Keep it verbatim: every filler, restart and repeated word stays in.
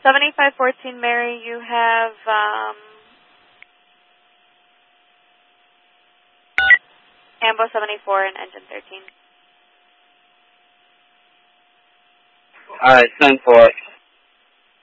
seventy-five fourteen Mary, you have um, Ambo seventy-four and engine thirteen. All right, ten four.